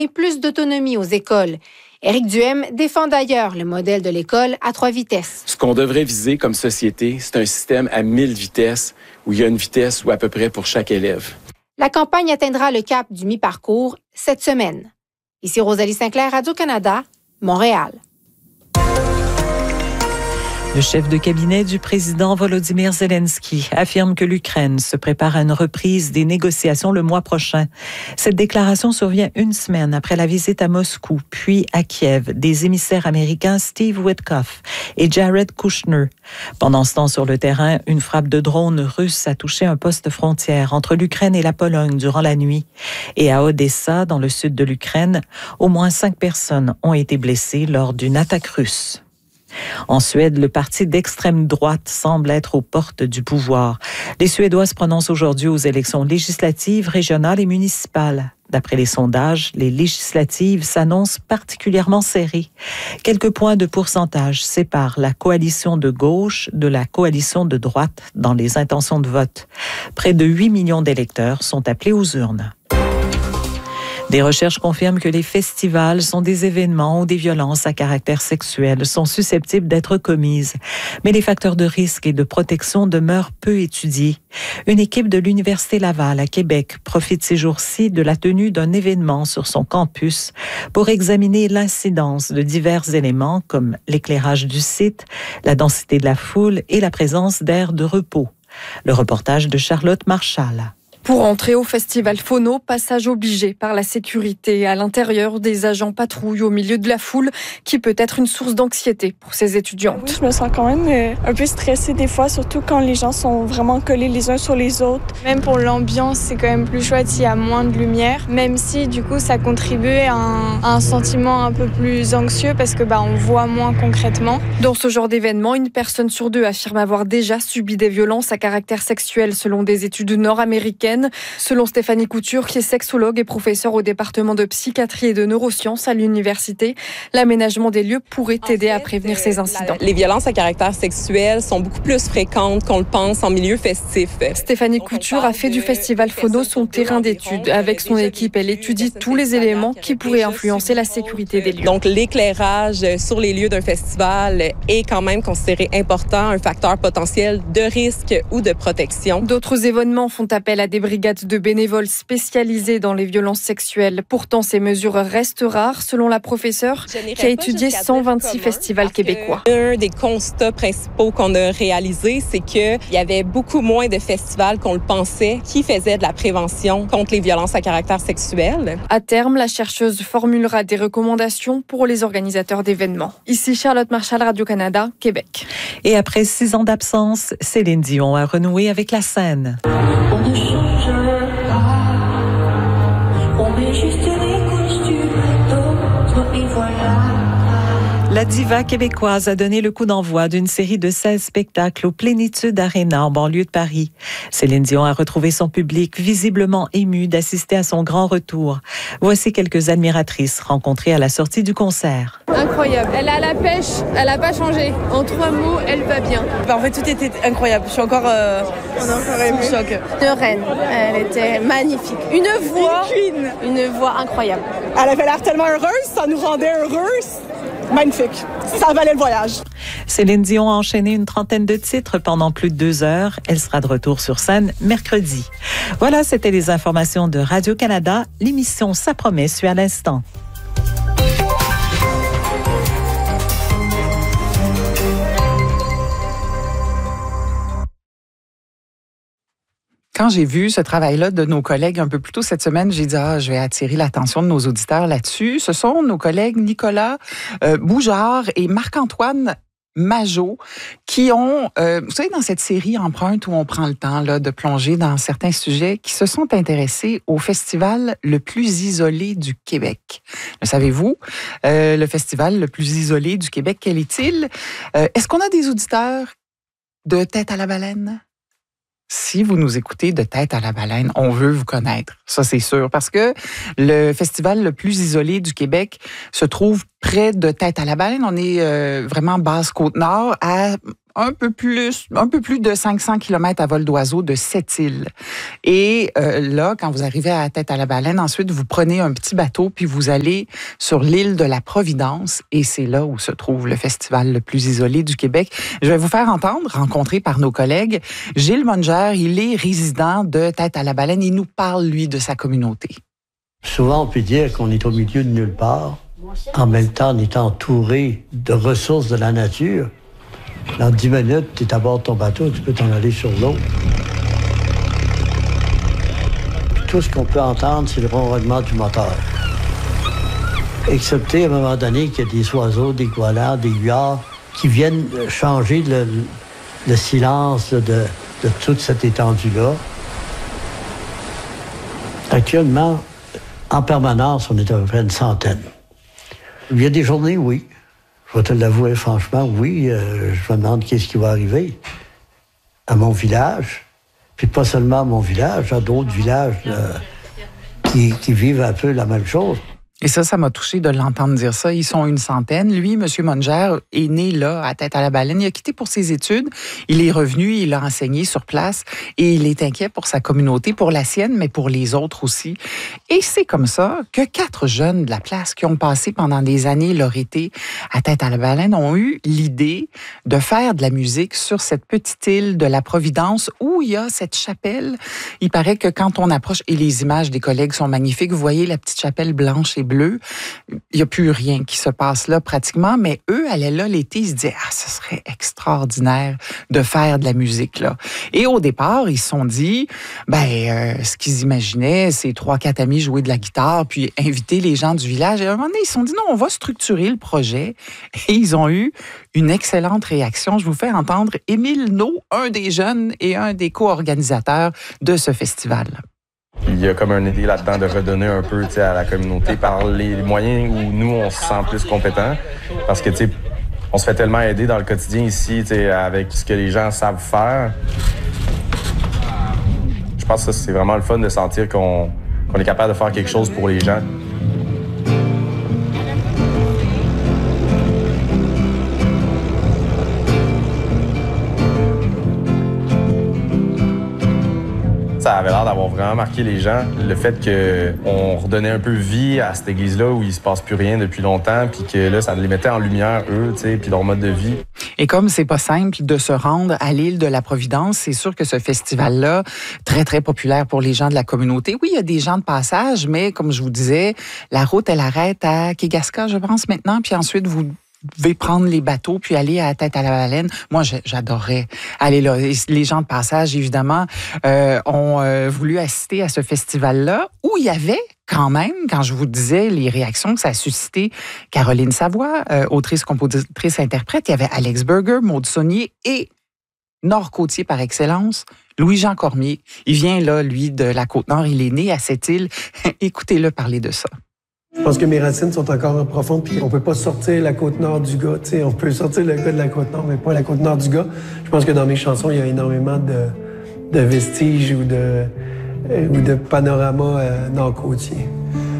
et plus d'autonomie aux écoles. Éric Duhem défend d'ailleurs le modèle de l'école à 3 vitesses. Ce qu'on devrait viser comme société, c'est un système à 1000 vitesses, où il y a une vitesse ou à peu près pour chaque élève. La campagne atteindra le cap du mi-parcours cette semaine. Ici Rosalie Sinclair, Radio-Canada, Montréal. Le chef de cabinet du président Volodymyr Zelensky affirme que l'Ukraine se prépare à une reprise des négociations le mois prochain. Cette déclaration survient une semaine après la visite à Moscou, puis à Kiev, des émissaires américains Steve Witkoff et Jared Kushner. Pendant ce temps, sur le terrain, une frappe de drone russe a touché un poste frontière entre l'Ukraine et la Pologne durant la nuit. Et à Odessa, dans le sud de l'Ukraine, au moins 5 personnes ont été blessées lors d'une attaque russe. En Suède, le parti d'extrême droite semble être aux portes du pouvoir. Les Suédois se prononcent aujourd'hui aux élections législatives, régionales et municipales. D'après les sondages, les législatives s'annoncent particulièrement serrées. Quelques points de pourcentage séparent la coalition de gauche de la coalition de droite dans les intentions de vote. Près de 8 millions d'électeurs sont appelés aux urnes. Des recherches confirment que les festivals sont des événements où des violences à caractère sexuel sont susceptibles d'être commises. Mais les facteurs de risque et de protection demeurent peu étudiés. Une équipe de l'Université Laval à Québec profite ces jours-ci de la tenue d'un événement sur son campus pour examiner l'incidence de divers éléments comme l'éclairage du site, la densité de la foule et la présence d'aires de repos. Le reportage de Charlotte Marchal. Pour entrer au festival Phono, passage obligé par la sécurité. À l'intérieur, des agents patrouillent au milieu de la foule, qui peut être une source d'anxiété pour ces étudiantes. Oui, je me sens quand même un peu stressée des fois, surtout quand les gens sont vraiment collés les uns sur les autres. Même pour l'ambiance, c'est quand même plus chouette s'il y a moins de lumière, même si du coup ça contribue à un sentiment un peu plus anxieux parce que on voit moins concrètement. Dans ce genre d'événement, une personne sur 2 affirme avoir déjà subi des violences à caractère sexuel selon des études nord-américaines. Selon Stéphanie Couture, qui est sexologue et professeure au département de psychiatrie et de neurosciences à l'université, l'aménagement des lieux pourrait aider à prévenir ces incidents. Les violences à caractère sexuel sont beaucoup plus fréquentes qu'on le pense en milieu festif. Stéphanie Couture a fait du festival Phono son terrain d'étude. Avec son équipe, elle étudie tous les éléments qui pourraient influencer la sécurité des lieux. Donc l'éclairage sur les lieux d'un festival est quand même considéré important, un facteur potentiel de risque ou de protection. D'autres événements font appel à des brigades de bénévoles spécialisées dans les violences sexuelles. Pourtant, ces mesures restent rares, selon la professeure qui a étudié 126 festivals québécois. Un des constats principaux qu'on a réalisés, c'est qu'il y avait beaucoup moins de festivals qu'on le pensait qui faisaient de la prévention contre les violences à caractère sexuel. À terme, la chercheuse formulera des recommandations pour les organisateurs d'événements. Ici Charlotte Marchal, Radio-Canada, Québec. Et après 6 ans d'absence, Céline Dion a renoué avec la scène. La diva québécoise a donné le coup d'envoi d'une série de 16 spectacles au Plénitude Arena en banlieue de Paris. Céline Dion a retrouvé son public visiblement ému d'assister à son grand retour. Voici quelques admiratrices rencontrées à la sortie du concert. Incroyable. Elle a la pêche, elle n'a pas changé. En 3 mots, elle va bien. En fait, tout était incroyable. Je suis encore émue. Choc. De reine, elle était magnifique. Une voix incroyable. Elle avait l'air tellement heureuse, ça nous rendait heureuses. Magnifique. Ça valait le voyage. Céline Dion a enchaîné une trentaine de titres pendant plus de 2 heures. Elle sera de retour sur scène mercredi. Voilà, c'était les informations de Radio-Canada. L'émission Ça promet suit à l'instant. Quand j'ai vu ce travail-là de nos collègues un peu plus tôt cette semaine, j'ai dit je vais attirer l'attention de nos auditeurs là-dessus. Ce sont nos collègues Nicolas Boujard et Marc-Antoine Majot qui ont, vous savez, dans cette série Empreinte où on prend le temps là, de plonger dans certains sujets, qui se sont intéressés au festival le plus isolé du Québec. Le savez-vous? Le festival le plus isolé du Québec, quel est-il? Est-ce qu'on a des auditeurs de Tête à la baleine? Si vous nous écoutez de Tête à la baleine, on veut vous connaître, ça c'est sûr, parce que le festival le plus isolé du Québec se trouve près de Tête à la baleine. On est vraiment Basse-Côte-Nord, à un peu plus de 500 km à vol d'oiseau de cette île. Et là, quand vous arrivez à Tête-à-la-Baleine, ensuite, vous prenez un petit bateau, puis vous allez sur l'île de la Providence, et c'est là où se trouve le festival le plus isolé du Québec. Je vais vous faire entendre, rencontré par nos collègues, Gilles Munger. Il est résident de Tête-à-la-Baleine. Il nous parle, lui, de sa communauté. Souvent, on peut dire qu'on est au milieu de nulle part. En même temps, on est entouré de ressources de la nature. Dans 10 minutes, tu es à bord de ton bateau, tu peux t'en aller sur l'eau. Puis tout ce qu'on peut entendre, c'est le ronronnement du moteur. Excepté à un moment donné qu'il y a des oiseaux, des goélands, des huards qui viennent changer le silence de toute cette étendue-là. Actuellement, en permanence, on est à peu près une centaine. Il y a des journées, oui. Je vais te l'avouer franchement, oui. Je me demande qu'est-ce qui va arriver à mon village. Puis pas seulement à mon village, à d'autres villages qui vivent un peu la même chose. Et ça m'a touché de l'entendre dire ça. Ils sont une centaine. Lui, M. Munger, est né là, à Tête-à-la-Baleine. Il a quitté pour ses études. Il est revenu, il a enseigné sur place et il est inquiet pour sa communauté, pour la sienne, mais pour les autres aussi. Et c'est comme ça que 4 jeunes de la place qui ont passé pendant des années leur été à Tête-à-la-Baleine ont eu l'idée de faire de la musique sur cette petite île de la Providence où il y a cette chapelle. Il paraît que quand on approche, et les images des collègues sont magnifiques, vous voyez la petite chapelle blanche et bleu. Il n'y a plus rien qui se passe là pratiquement, mais eux allaient là l'été, ils se disaient « Ah, ce serait extraordinaire de faire de la musique là ». Et au départ, ils se sont dit, ce qu'ils imaginaient, c'est 3-4 amis jouer de la guitare, puis inviter les gens du village. Et à un moment donné, ils se sont dit « Non, on va structurer le projet ». Et ils ont eu une excellente réaction. Je vous fais entendre Émile Naud, un des jeunes et un des co-organisateurs de ce festival. Il y a comme un idée là-dedans de redonner un peu à la communauté par les moyens où nous, on se sent plus compétents. Parce que, on se fait tellement aider dans le quotidien ici, avec ce que les gens savent faire. Je pense que c'est vraiment le fun de sentir qu'on est capable de faire quelque chose pour les gens. Ça avait l'air d'avoir vraiment marqué les gens. Le fait qu'on redonnait un peu vie à cette église-là où il se passe plus rien depuis longtemps, puis que là, ça les mettait en lumière, eux, puis leur mode de vie. Et comme c'est pas simple de se rendre à l'île de la Providence, c'est sûr que ce festival-là, très, très populaire pour les gens de la communauté. Oui, il y a des gens de passage, mais comme je vous disais, la route, elle arrête à Kegaska, je pense, maintenant, puis ensuite, vous devez prendre les bateaux puis aller à Tête-à-la-Baleine. Moi, j'adorais aller là. Et les gens de passage, évidemment, ont voulu assister à ce festival-là où il y avait quand même, quand je vous disais les réactions que ça a suscité, Caroline Savoie, autrice, compositrice, interprète, il y avait Alex Berger, Maude Saunier et Nord-Côtier par excellence, Louis-Jean Cormier. Il vient là, lui, de la Côte-Nord. Il est né à cette île. Écoutez-le parler de ça. Je pense que mes racines sont encore profondes, puis on peut pas sortir la Côte-Nord du gars. T'sais, on peut sortir le gars de la Côte-Nord, mais pas la Côte-Nord du gars. Je pense que dans mes chansons, il y a énormément de vestiges ou de panoramas nord-côtiers.